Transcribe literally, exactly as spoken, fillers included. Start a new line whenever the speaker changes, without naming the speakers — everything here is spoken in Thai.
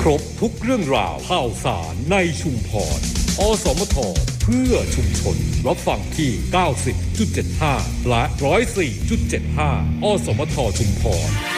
ครบทุกเรื่องราวข่าวสารในชุมพรอสมทเพื่อชุมชนรับฟังที่ เก้าสิบจุดเจ็ดห้า และ หนึ่งศูนย์สี่จุดเจ็ดห้า อสมทชุมพร